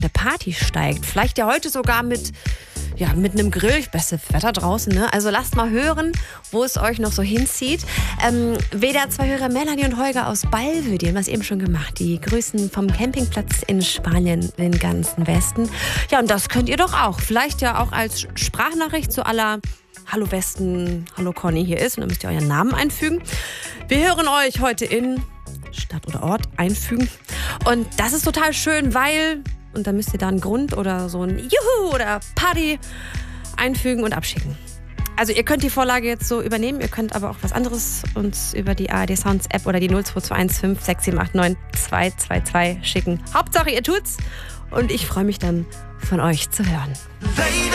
eine Party steigt. Vielleicht ja heute sogar mit einem Grill, bestes Wetter draußen, ne? Also lasst mal hören, wo es euch noch so hinzieht. WDR2-Hörer Melanie und Holger aus Ballwö, die haben das eben schon gemacht. Die grüßen vom Campingplatz in Spanien den ganzen Westen. Ja, und das könnt ihr doch auch. Vielleicht ja auch als Sprachnachricht zu aller Hallo Westen, Hallo Conny hier ist. Und dann müsst ihr euren Namen einfügen. Wir hören euch heute in Stadt oder Ort einfügen. Und das ist total schön, weil... Und dann müsst ihr da einen Grund oder so ein Juhu oder Party einfügen und abschicken. Also ihr könnt die Vorlage jetzt so übernehmen, ihr könnt aber auch was anderes uns über die ARD Sounds App oder die 02215 6789 222 schicken. Hauptsache ihr tut's und ich freue mich dann von euch zu hören.